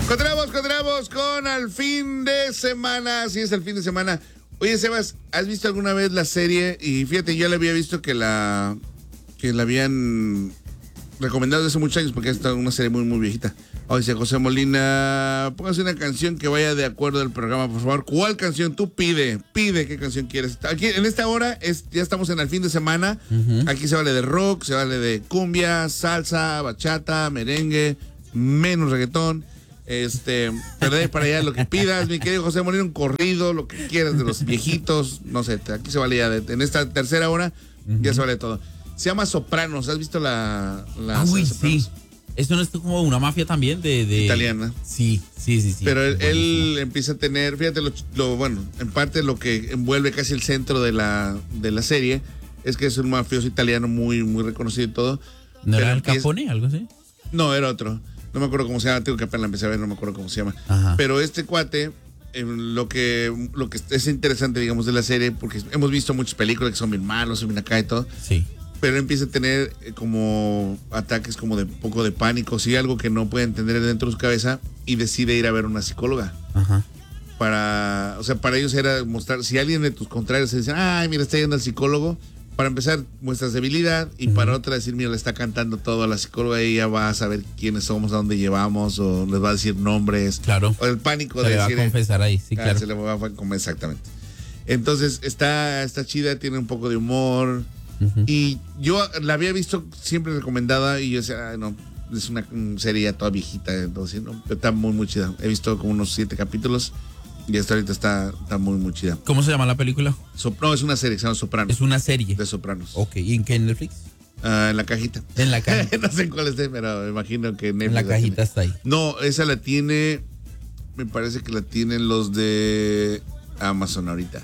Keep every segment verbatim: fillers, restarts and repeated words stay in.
Continuamos, continuamos con el fin de semana. Sí, es el fin de semana. Oye, Sebas, ¿has visto alguna vez la serie? Y fíjate, yo la había visto que la que la habían recomendado desde hace muchos años porque es una serie muy, muy viejita. Oye, dice José Molina, póngase una canción que vaya de acuerdo al programa, por favor. ¿Cuál canción? Tú pide, pide qué canción quieres. Aquí en esta hora es, ya estamos en el fin de semana. Uh-huh. Aquí se vale de rock, se vale de cumbia, salsa, bachata, merengue, menos reggaetón. Este, pero de ahí para allá lo que pidas, mi querido José Molina, un corrido, lo que quieras de los viejitos, no sé, aquí se vale ya, de, en esta tercera hora uh-huh. ya se vale todo. Se llama Sopranos, ¿has visto la, la ah, uy, sí. Esto no es como una mafia también de, de... italiana. Sí, sí, sí, sí. Pero él, él empieza a tener, fíjate, lo, lo bueno, en parte lo que envuelve casi el centro de la, de la serie es que es un mafioso italiano muy, muy reconocido y todo. ¿No era Al Capone, es, algo así? No, era otro. No me acuerdo cómo se llama, tengo que apenas la empecé a ver, no me acuerdo cómo se llama. Ajá. Pero este cuate, eh, lo que lo que es interesante, digamos, de la serie, porque hemos visto muchas películas que son bien malos, son bien acá y todo. Sí. Pero empieza a tener como ataques como de un poco de pánico, sí, algo que no puede entender dentro de su cabeza y decide ir a ver a una psicóloga. Ajá. Para, o sea, para ellos era mostrar, si alguien de tus contrarios se dice, ay, mira, está yendo al psicólogo, para empezar muestras debilidad y uh-huh. para otra decir, mira, le está cantando todo a la psicóloga y ella va a saber quiénes somos, a dónde llevamos, o les va a decir nombres. Claro. O el pánico se de le decir. Va a confesar ahí, sí, ah, claro. Se le va a confesar, exactamente. Entonces, está, está chida, tiene un poco de humor. Uh-huh. Y yo la había visto siempre recomendada y yo decía, ah, no, es una serie ya toda viejita, entonces, ¿no? Pero está muy, muy chida. He visto como unos siete capítulos y hasta ahorita está, está muy, muy chida. ¿Cómo se llama la película? So, no, es una serie, se llama Sopranos. Es una serie. De Sopranos. Ok, ¿y en qué Netflix? Uh, en la cajita. En la cajita. No sé en cuál esté, pero me imagino que Netflix. En la cajita está ahí. No, esa la tiene, me parece que la tienen los de Amazon ahorita.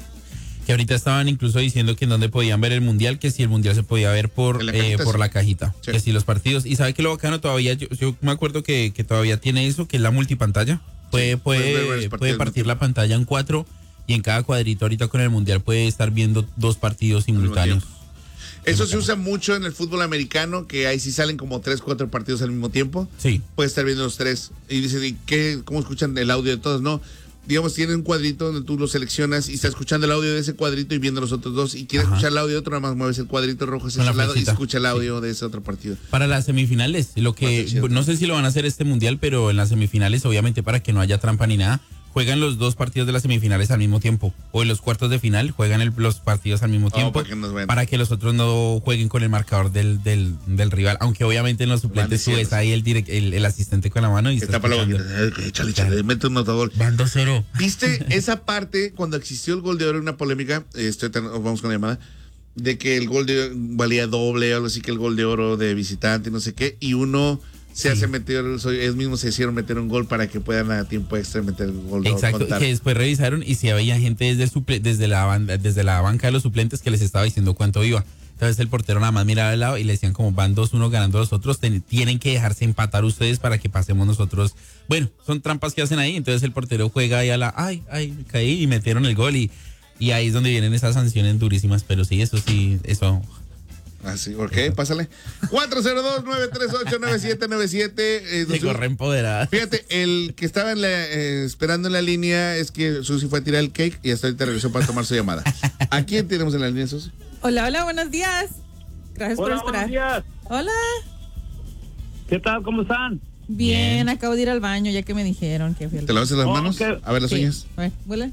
Que ahorita estaban incluso diciendo que en donde podían ver el mundial, que si el mundial se podía ver por la cajita, eh, por sí. la cajita, sí. Que si los partidos. Y sabe que lo bacano todavía, yo, yo me acuerdo que, que todavía tiene eso, que es la multipantalla. Puede, puede, puede partir la pantalla en cuatro y en cada cuadrito ahorita con el mundial puede estar viendo dos partidos simultáneos. Eso se usa mucho en el fútbol americano, que ahí sí salen como tres, cuatro partidos al mismo tiempo. Sí. Puede estar viendo los tres. Y dicen, ¿y qué? ¿Cómo escuchan el audio de todos? No. Digamos, tienen un cuadrito donde tú lo seleccionas y estás escuchando el audio de ese cuadrito y viendo los otros dos. Y quieres Ajá. escuchar el audio de otro, nada más mueves el cuadrito rojo hacia ese lado y escucha el audio sí. de ese otro partido. Para las semifinales, lo que no sé si lo van a hacer este mundial, pero en las semifinales, obviamente, para que no haya trampa ni nada, juegan los dos partidos de las semifinales al mismo tiempo. O en los cuartos de final juegan el, los partidos al mismo tiempo. Oh, para, que para que los otros no jueguen con el marcador del, del, del rival. Aunque obviamente en los suplentes tú ves ahí el, direct, el, el asistente con la mano y está para échale, échale, mete un notador. Van dos cero. ¿Viste esa parte cuando existió el gol de oro en una polémica? Estoy tan, vamos con la llamada. De que el gol de valía doble, algo así, que el gol de oro de visitante, no sé qué. Y uno se sí. hace meter, ellos mismos se hicieron meter un gol para que puedan a tiempo extra meter el gol. Exacto, contar. Que después revisaron y si había gente desde, el suple, desde, la banda, desde la banca de los suplentes que les estaba diciendo cuánto iba. Entonces el portero nada más miraba al lado y le decían como van dos uno ganando los otros, ten, tienen que dejarse empatar ustedes para que pasemos nosotros. Bueno, son trampas que hacen ahí, entonces el portero juega ahí a la, ay, ay, me caí y metieron el gol y, y ahí es donde vienen esas sanciones durísimas, pero sí, eso sí, eso... Así, ok, eso. Pásale. cuatro cero dos, nueve tres ocho, nueve siete nueve siete. Eh, Se corre empoderada. Fíjate, el que estaba en la, eh, esperando en la línea es que Susi fue a tirar el cake y hasta ahorita regresó para tomar su llamada. ¿A quién tenemos en la línea, Susi? Hola, hola, buenos días. Gracias hola, por esperar. Buenos días. Hola. ¿Qué tal? ¿Cómo están? Bien, Bien, acabo de ir al baño ya que me dijeron que fui al ¿Te lavas las oh, manos? Okay. A ver las sí. uñas. A ver, huele.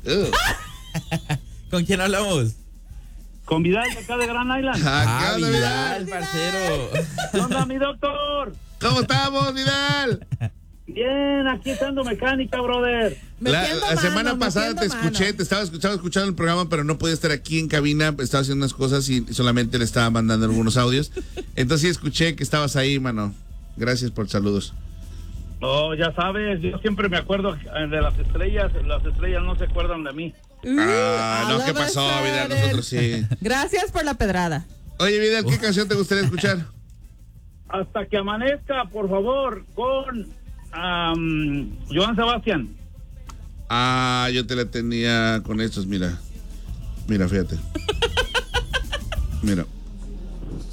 ¿Con quién hablamos? Con Vidal de acá de Grand Island. Ah, ah Vidal, parcero. ¿Qué onda, mi doctor? ¿Cómo estamos, Vidal? Bien, aquí estando mecánica, brother. La, la semana mano, pasada te escuché, mano. te estaba escuchando, escuchando el programa, pero no podía estar aquí en cabina, estaba haciendo unas cosas y solamente le estaba mandando algunos audios. Entonces sí escuché que estabas ahí, mano. Gracias por saludos. No, ya sabes, yo siempre me acuerdo de las estrellas, las estrellas no se acuerdan de mí. Uh, ah, no, ¿qué pasó, Vidal? Nosotros sí. Gracias por la pedrada. Oye, Vidal, ¿qué uh. canción te gustaría escuchar? Hasta que amanezca, por favor, con um, Joan Sebastián. Ah, yo te la tenía con estos, mira. Mira, fíjate. Mira.